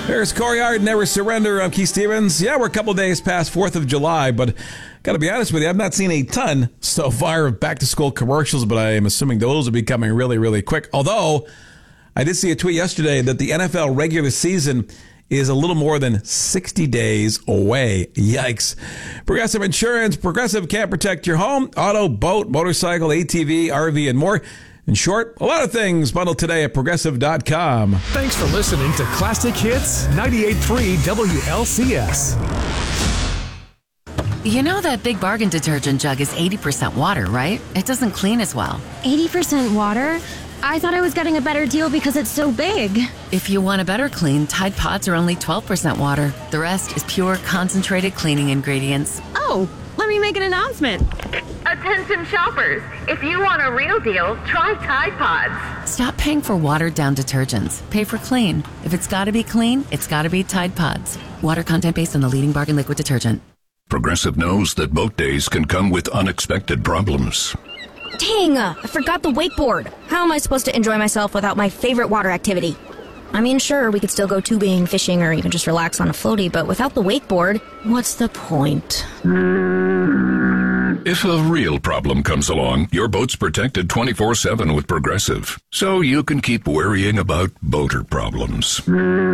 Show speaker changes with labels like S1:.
S1: There's Corey Hart, Never Surrender. I'm Keith Stevens. Yeah, we're a couple days past 4th of July, but got to be honest with you, I've not seen a ton so far of back-to-school commercials, but I am assuming those will be coming really, really quick. Although, I did see a tweet yesterday that the NFL regular season is a little more than 60 days away. Yikes. Progressive Insurance. Progressive can protect your home, auto, boat, motorcycle, ATV, RV, and more. In short, a lot of things bundled today at Progressive.com.
S2: Thanks for listening to Classic Hits 98.3 WLCS.
S3: You know that Big Bargain detergent jug is 80% water, right? It doesn't clean as well.
S4: 80% water? I thought I was getting a better deal because it's so big.
S3: If you want a better clean, Tide Pods are only 12% water. The rest is pure, concentrated cleaning ingredients.
S4: Oh, let me make an announcement.
S5: Attention shoppers, if you want a real deal, try Tide Pods.
S3: Stop paying for watered-down detergents. Pay for clean. If it's got to be clean, it's got to be Tide Pods. Water content based on the leading bargain liquid detergent.
S6: Progressive knows that boat days can come with unexpected problems.
S4: Dang, I forgot the wakeboard. How am I supposed to enjoy myself without my favorite water activity? I mean, sure, we could still go tubing, fishing, or even just relax on a floaty, but without the wakeboard, what's the point?
S6: If a real problem comes along, your boat's protected 24/7 with Progressive, so you can keep worrying about boater problems.